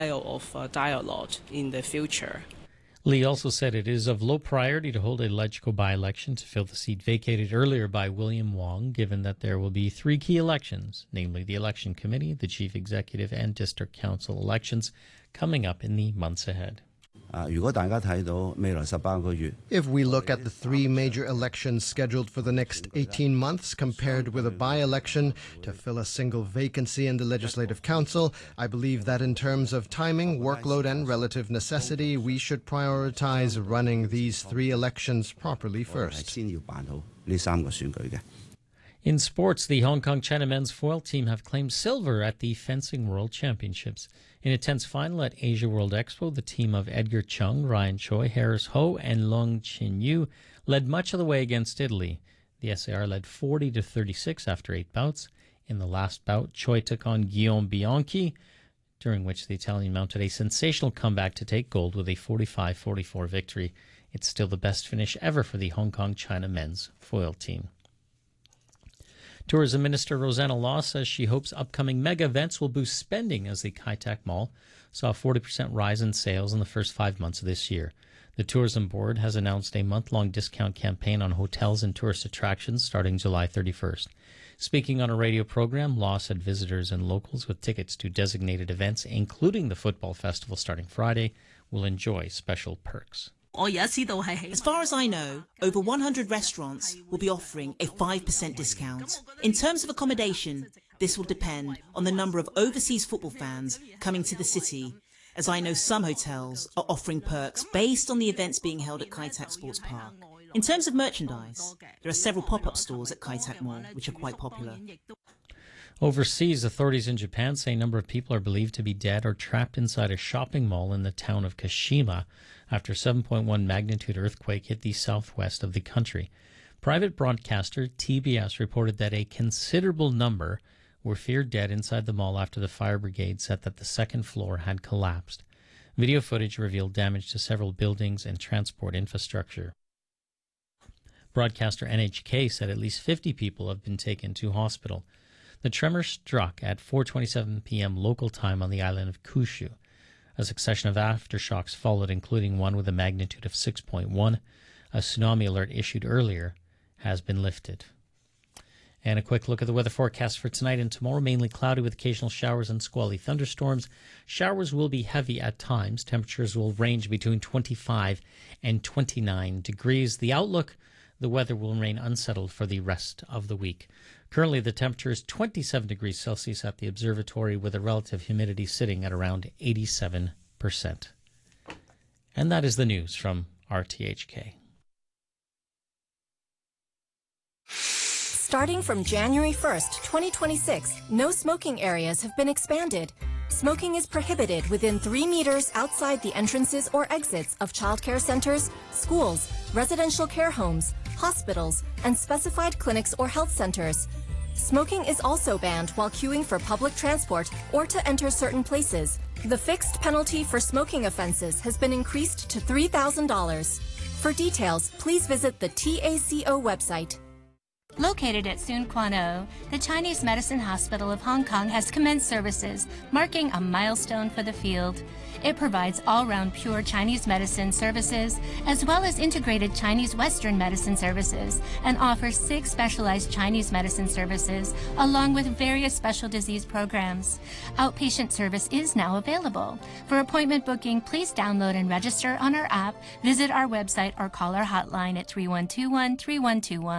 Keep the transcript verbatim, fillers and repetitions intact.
of uh, dialogue in the future. Lee also said it is of low priority to hold a LegCo by-election to fill the seat vacated earlier by William Wong, given that there will be three key elections, namely the election committee, the chief executive, and district council elections, coming up in the months ahead. If we look at the three major elections scheduled for the next eighteen months compared with a by-election to fill a single vacancy in the Legislative Council, I believe that in terms of timing, workload, and relative necessity, we should prioritize running these three elections properly first. In sports, the Hong Kong China men's foil team have claimed silver at the Fencing World Championships. In a tense final at Asia World Expo, the team of Edgar Chung, Ryan Choi, Harris Ho, and Long Chin Yu led much of the way against Italy. The S A R led forty to thirty-six after eight bouts. In the last bout, Choi took on Guillaume Bianchi, during which the Italian mounted a sensational comeback to take gold with a forty-five forty-four victory. It's still the best finish ever for the Hong Kong China men's foil team. Tourism Minister Rosanna Law says she hopes upcoming mega events will boost spending as the Kai Tak Mall saw a forty percent rise in sales in the first five months of this year. The Tourism Board has announced a month-long discount campaign on hotels and tourist attractions starting July thirty-first. Speaking on a radio program, Law said visitors and locals with tickets to designated events, including the football festival starting Friday, will enjoy special perks. As far as I know, over one hundred restaurants will be offering a five percent discount. In terms of accommodation, this will depend on the number of overseas football fans coming to the city, as I know some hotels are offering perks based on the events being held at Kai Tak Sports Park. In terms of merchandise, there are several pop-up stores at Kai Tak Mall which are quite popular. Overseas, authorities in Japan say a number of people are believed to be dead or trapped inside a shopping mall in the town of Kashima after a seven point one magnitude earthquake hit the southwest of the country. Private broadcaster T B S reported that a considerable number were feared dead inside the mall after the fire brigade said that the second floor had collapsed. Video footage revealed damage to several buildings and transport infrastructure. Broadcaster N H K said at least fifty people have been taken to hospital. The tremor struck at four twenty-seven p.m. local time on the island of Kyushu. A succession of aftershocks followed, including one with a magnitude of six point one. A tsunami alert issued earlier has been lifted. And a quick look at the weather forecast for tonight and tomorrow. Mainly cloudy with occasional showers and squally thunderstorms. Showers will be heavy at times. Temperatures will range between twenty-five and twenty-nine degrees. The outlook: the weather will remain unsettled for the rest of the week. Currently, the temperature is twenty-seven degrees Celsius at the observatory, with a relative humidity sitting at around eighty-seven percent. And that is the news from R T H K. Starting from January first, twenty twenty-six, no smoking areas have been expanded. Smoking is prohibited within three meters outside the entrances or exits of childcare centers, schools, residential care homes, hospitals, and specified clinics or health centers. Smoking is also banned while queuing for public transport or to enter certain places. The fixed penalty for smoking offenses has been increased to three thousand dollars. For details, please visit the T A C O website. Located at Soon Kwan O, the Chinese Medicine Hospital of Hong Kong has commenced services, marking a milestone for the field. It provides all-round pure Chinese medicine services, as well as integrated Chinese Western medicine services, and offers six specialized Chinese medicine services, along with various special disease programs. Outpatient service is now available. For appointment booking, please download and register on our app, visit our website, or call our hotline at three one two one, three one two one.